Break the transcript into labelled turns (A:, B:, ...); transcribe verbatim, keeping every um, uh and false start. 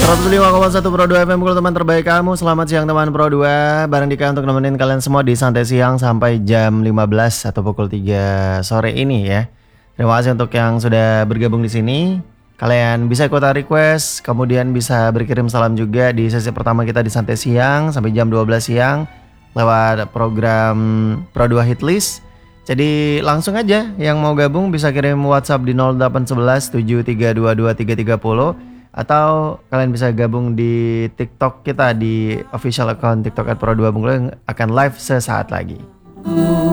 A: seratus lima koma satu Pro dua F M, teman terbaik kamu. Selamat siang teman Pro dua. Bareng Dika untuk nemenin kalian semua di Santai Siang sampai jam lima belas atau pukul tiga sore ini ya. Terima kasih untuk yang sudah bergabung di sini. Kalian bisa ikutan request, kemudian bisa berkirim salam juga di sesi pertama kita di Santai Siang sampai jam dua belas siang lewat program Pro dua Hitlist. Jadi langsung aja yang mau gabung bisa kirim WhatsApp di nol delapan satu satu tujuh tiga dua dua tiga tiga nol atau kalian bisa gabung di TikTok kita di official account TikTok at Pro dua Bengkulu yang akan live sesaat lagi.